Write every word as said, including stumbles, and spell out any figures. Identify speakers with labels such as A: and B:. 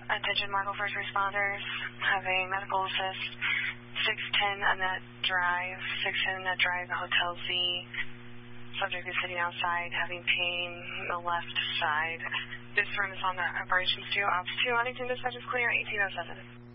A: Attention Marco First Responders, have a medical assist, six ten Annette Drive, six ten Annette Drive, Hotel Z. Subject is sitting outside, having pain in the left side. This room is on the operations two, ops two, Huntington dispatch is clear, eighteen oh seven.